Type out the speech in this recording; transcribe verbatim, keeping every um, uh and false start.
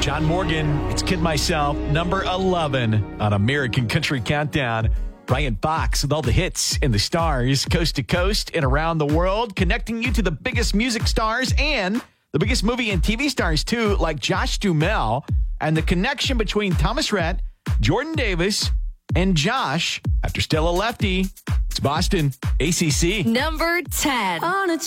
John Morgan, it's Kid Myself, number eleven on American Country Countdown. Brian Fox with all the hits and the stars, coast to coast and around the world, connecting you to the biggest music stars and the biggest movie and T V stars, too, like Josh Duhamel, and the connection between Thomas Rhett, Jordan Davis, and Josh after Stella Lefty. It's Boston, A C C. Number ten. On a